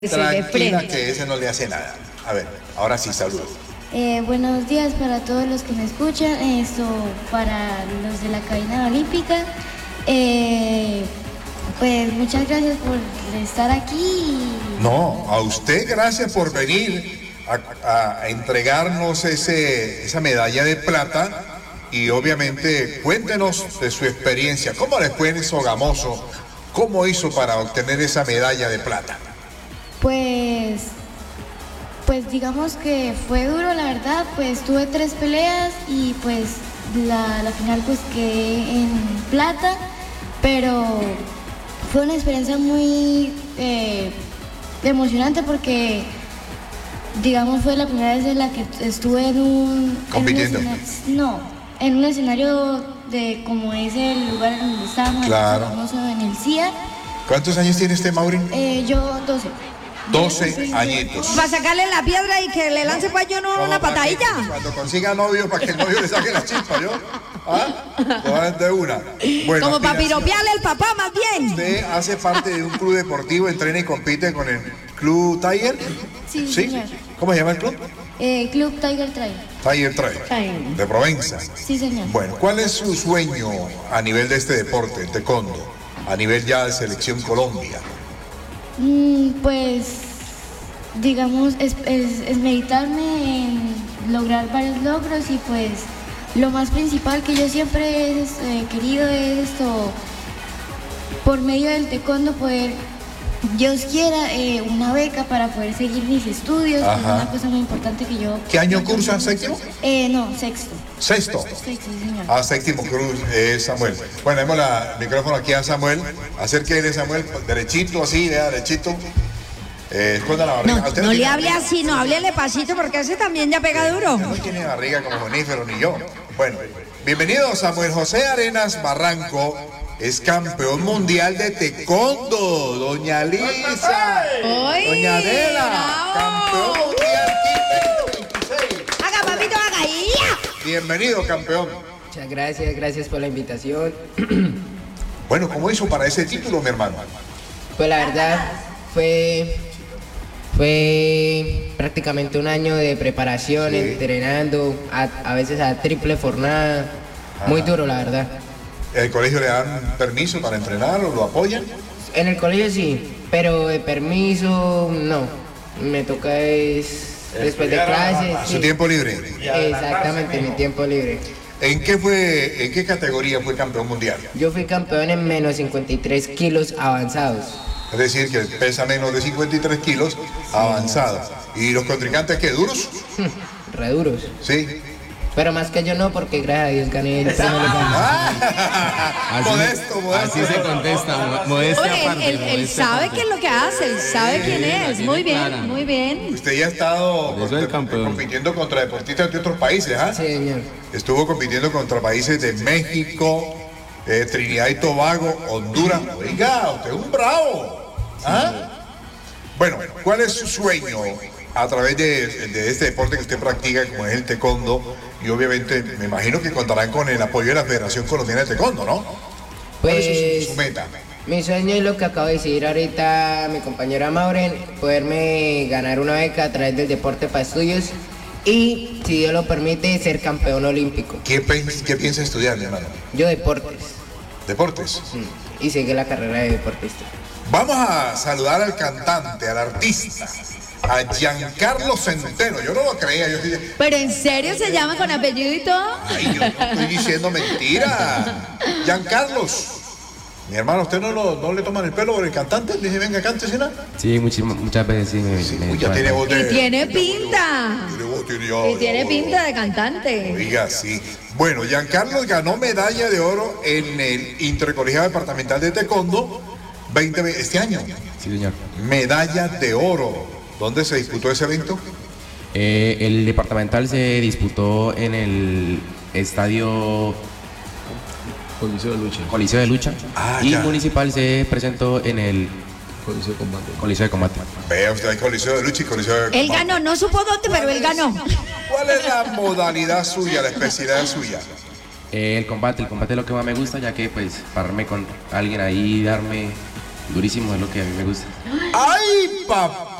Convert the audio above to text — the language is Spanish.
Tranquila que ese no le hace nada. A ver, ahora sí, saludos. Buenos días para todos los que me escuchan, para los de la cabina olímpica. Pues muchas gracias por estar aquí. No, a usted gracias por venir a entregarnos esa medalla de plata y obviamente cuéntenos de su experiencia. ¿Cómo le fue en Sogamoso? ¿Cómo hizo para obtener esa medalla de plata? Pues digamos que fue duro, la verdad. Pues tuve 3 peleas y pues la final pues quedé en plata, pero fue una experiencia muy emocionante porque digamos fue la primera vez en la que estuve compitiendo. En un escenario de como es el lugar donde estábamos, claro, en el CIA. ¿Cuántos años tiene usted, Maureen? Yo 12. 12 añitos. Para sacarle la piedra y que le lance para yo una patadilla. Cuando consiga novio, para que el novio le saque la chispa, ¿yo? ¿Ah? De una. Bueno, como para piropearle al papá, más bien. ¿Usted hace parte de un club deportivo, entrena y compite con el Club Tiger? Sí, señor. ¿Cómo se llama el club? Club Tiger Trail. Tiger Trail. ¿De Provenza? Sí, señor. Bueno, ¿cuál es su sueño a nivel de este deporte, el taekwondo? A nivel ya de selección Colombia. Pues, digamos, es meditarme en lograr varios logros y pues lo más principal que yo siempre he querido es por medio del taekwondo poder, Dios quiera, una beca para poder seguir mis estudios. Es una cosa muy importante que yo... ¿Qué año cursa? ¿Séptimo? No, sexto. ¿Sexto? Sexto, sí, señor. Séptimo cruz es Samuel. Bueno, demos el micrófono aquí a Samuel. Acérquele, Samuel, derechito, así, derechito. Esconda la barriga. No le hable así, no háblele pasito porque ese también ya pega duro. No tiene barriga como Jonífero ni yo. Bueno, bienvenido Samuel José Arenas Barranco. Es campeón mundial de taekwondo, doña Lisa, doña Adela, campeón mundial 2026. Haga, papito, haga. Bienvenido, campeón. Muchas gracias por la invitación. Bueno, ¿cómo hizo para ese título, mi hermano? Pues la verdad fue prácticamente un año de preparación, entrenando, a veces a triple jornada. Muy duro, la verdad. ¿El colegio le dan permiso para entrenar o lo apoyan? En el colegio sí, pero de permiso no. Me toca después de clases. ¿Su tiempo libre? Exactamente, mi tiempo libre. ¿En qué categoría fue campeón mundial? Yo fui campeón en menos 53 kilos avanzados. Es decir, que pesa menos de 53 kilos avanzado. ¿Y los contrincantes qué, duros? Re duros. Sí. Pero más que yo no, porque gracias a Dios gané el premio. Modesto. Así se contesta, modestia aparte. Él sabe qué es lo que hace, él sabe quién es. Muy bien, muy bien. Usted ya ha estado campeón, compitiendo contra deportistas de otros países, ¿ah? Sí, señor. Estuvo compitiendo contra países de México, Trinidad y Tobago, Honduras. Oiga, usted es un bravo. ¿Ah? Bueno, ¿cuál es su sueño a través de este deporte que usted practica, como es el taekwondo? Y obviamente me imagino que contarán con el apoyo de la Federación Colombiana de Taekwondo, ¿no? ¿Cuál es su meta? Mi sueño es lo que acabo de decir ahorita mi compañera Maureen, poderme ganar una beca a través del deporte para estudios y, si Dios lo permite, ser campeón olímpico. ¿Qué piensa estudiar, mi hermano? Yo deportes. ¿Deportes? Sí, y seguir la carrera de deportista. Vamos a saludar al cantante, al artista, a Giancarlo Centeno. Yo no lo creía. ¿Pero en serio se llama con apellido y todo? Ay, yo no estoy diciendo mentira. Giancarlos, mi hermano, ¿usted no le toman el pelo por el cantante? Le dice, venga, cántese nada. Sí, muchas veces sí. Ya tiene voz de... Y tiene pinta. Y tiene pinta de cantante. Oiga, sí. Bueno, Giancarlo ganó medalla de oro en el Intercolegiado Departamental de Taekwondo este año. Sí, señor. Medalla de oro. ¿Dónde se disputó ese evento? El departamental se disputó en el estadio Coliseo de Lucha. Y municipal se presentó en el Coliseo de Combate. Vea usted, hay Coliseo de Lucha y Coliseo de Combate. Él ganó, no supo dónde, pero él ganó. ¿Cuál es la modalidad suya, la especialidad suya? El combate es lo que más me gusta, ya que pues pararme con alguien ahí, darme Durísimo, es lo que a mí me gusta. ¡Ay, papá!